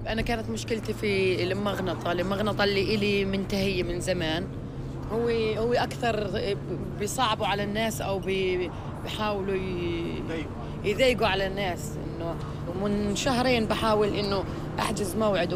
أنا كانت مشكلتي في المغنطة اللي إلي منتهية من زمان. هو أكثر بيصعبوا على الناس أو بيحاولوا يضايقوا على الناس. إنه من شهرين بحاول إنه أحجز موعد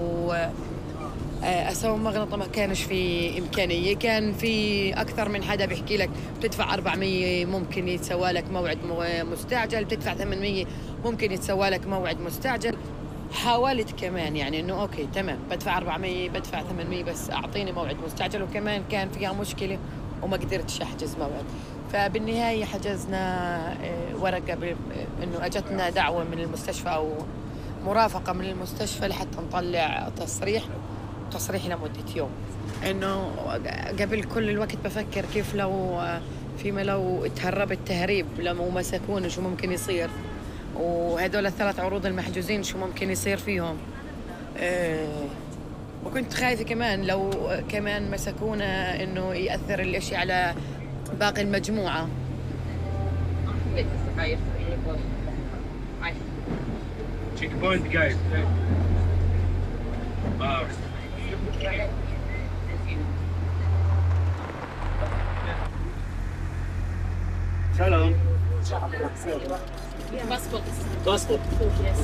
أسوي مغناطة، ما كانش في إمكانية. كان في أكثر من حدا بيحكي لك بتدفع 400 ممكن يتسوى لك موعد مستعجل، بتدفع 800 ممكن يتسوى لك موعد مستعجل. حاولت كمان يعني إنه أوكي تمام بدفع 400 بدفع 800 بس أعطيني موعد مستعجل، وكمان كان فيها مشكلة وما قدرتش أحجز موعد. فبالنهاية حجزنا ورقة إنه أجتنا دعوة من المستشفى أو مرافقة من المستشفى لحتى نطلع تصريح لمدة يوم. إنه قبل كل الوقت بفكر كيف لو تهربت تهريب لو مسكوني شو ممكن يصير، وهدول الثلاث عروض المحجوزين شو ممكن يصير فيهم. وكنت خايفة كمان لو كمان مسكونا إنه يأثر الإشي على باقي المجموعة. Checkpoint guys. Shalom. Passport. Yes.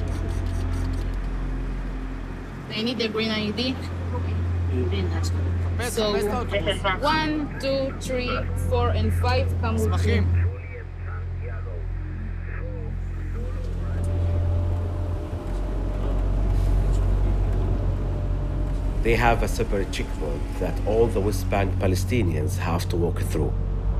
They need their green ID. So 1, 2, 3, 4, and 5 come with you. They have a separate checkpoint that all the West Bank Palestinians have to walk through.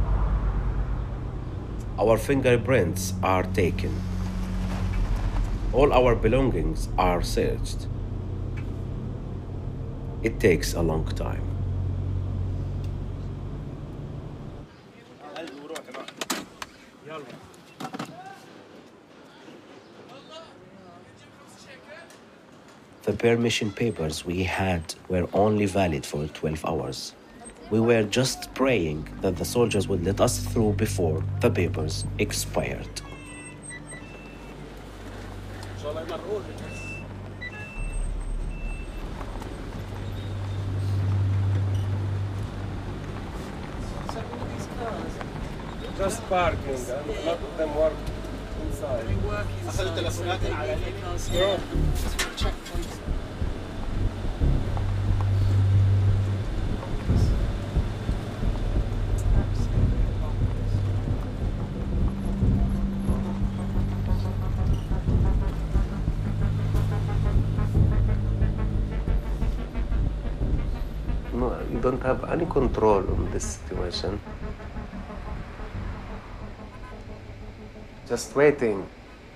Our fingerprints are taken. All our belongings are searched. It takes a long time. The permission papers we had were only valid for 12 hours. We were just praying that the soldiers would let us through before the papers expired. Just parking and not them work inside. No, you don't have any control on this situation. Just waiting.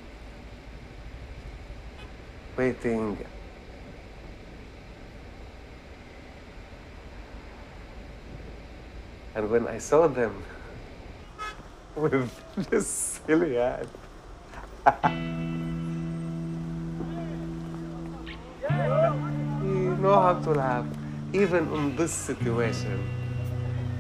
And when I saw them with this silly hat, you know how to laugh, even in this situation.